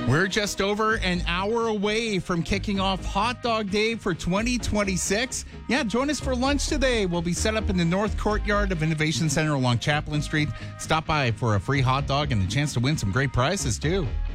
We're just over an hour away from kicking off Hot Dog Day for 2026. Yeah, join us for lunch today. We'll be set up in the North Courtyard of Innovation Center along Chaplin Street. Stop by for a free hot dog and a chance to win some great prizes, too.